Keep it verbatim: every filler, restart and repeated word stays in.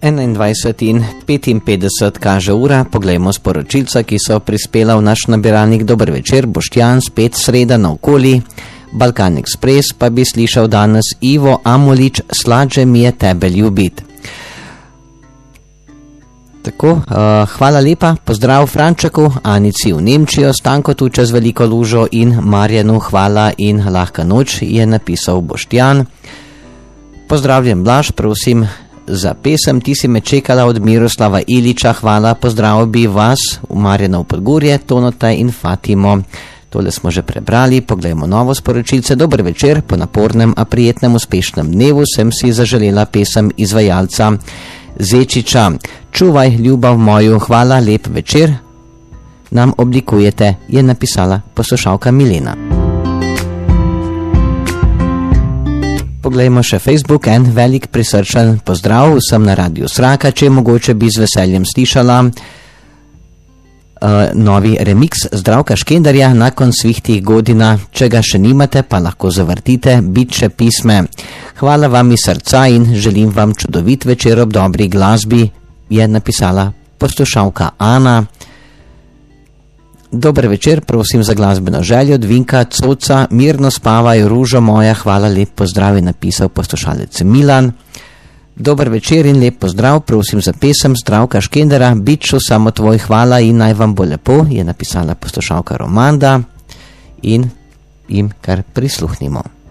enaindvajset in petinpetdeset kaže ura, poglejmo sporočilca, ki so prispela v naš nabiralnik. Dober večer, Boštjan, spet sreda naokoli. Balkan Express pa bi slišal danes Ivo Amolič, Slađe mi je tebe ljubit. Tako, uh, hvala lepa, pozdrav Frančaku, Anici v Nemčijo, Stanko tu čez Veliko Lužo in Marjanu hvala in lahka noč, je napisal Boštjan. Pozdravljen Blaž, prosim za pesem Ti si me čekala od Miroslava Iliča, hvala, pozdrav bi vas v Marjanov Podgorje, Tonota in Fatimo. Tole smo že prebrali, poglejmo novo sporočilce. Dober večer, po napornem, a prijetnem, uspešnem dnevu sem si zaželela pesem izvajalca Zečiča. Čuvaj ljubav moju, hvala, lep večer nam oblikujete, je napisala poslušalka Milena. Poglejmo še Facebook, en velik prisrčen pozdrav vsem na Radiu Sraka, če mogoče bi z veseljem slišala uh, novi remix Zdravka Škendarja nakon svih tih godina, če ga še nimate, pa lahko zavrtite, bitše pisme. Hvala vam iz srca in želim vam čudovit večer ob dobri glasbi, je napisala poslušalka Ana. Dober večer, prosim za glasbeno željo, Dvinka, Coca, mirno spavaj, ružo moja, hvala, lep pozdrav, je napisal poslušalec Milan. Dober večer in lep pozdrav, prosim za pesem Zdravka Škendera, Biču samo tvoj, hvala in naj vam bo lepo, je napisala poslušalka Romanda in jim kar prisluhnimo.